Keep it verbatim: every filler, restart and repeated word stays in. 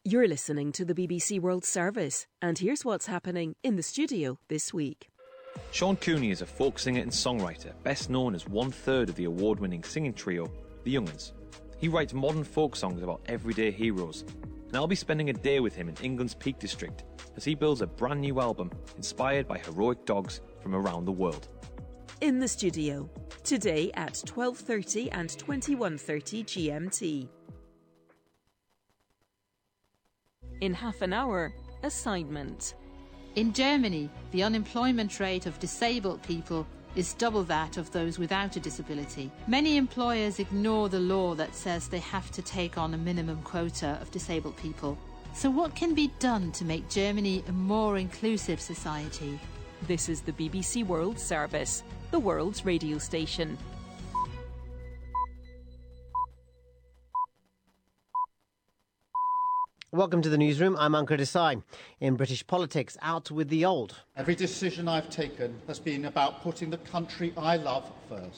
You're listening to the B B C World Service, and here's what's happening in the studio this week. Sean Cooney is a folk singer and songwriter, best known as one third of the award-winning singing trio, The Young'uns. He writes modern folk songs about everyday heroes, and I'll be spending a day with him in England's Peak District as he builds a brand new album inspired by heroic dogs from around the world. In the studio, today at twelve thirty and twenty-one thirty G M T. In half an hour, assignment. In Germany, the unemployment rate of disabled people is double that of those without a disability. Many employers ignore the law that says they have to take on a minimum quota of disabled people. So what can be done to make Germany a more inclusive society? This is the B B C World Service, the world's radio station. Welcome to the newsroom. I'm Ankur Desai. In British politics, out with the old. Every decision I've taken has been about putting the country I love first.